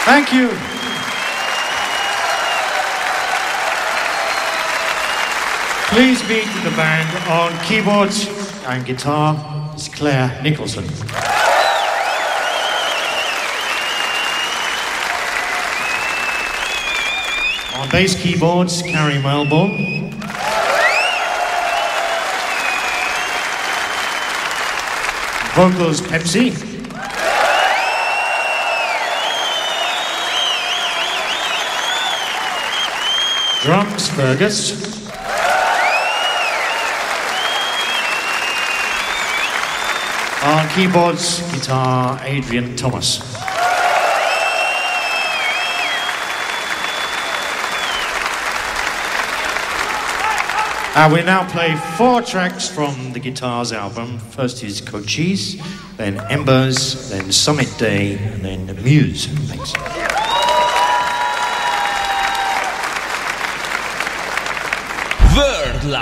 Thank you. Please meet the band on keyboards and guitar is Claire Nicholson. On bass keyboards, Carrie Melbourne. Vocals, Pepsi. Drums, Fergus. On keyboards, guitar, Adrian Thomas. We now play 4 tracks from the Guitars album. First is Cochise, then Embers, then Summit Day, and then Muse. Thanks. World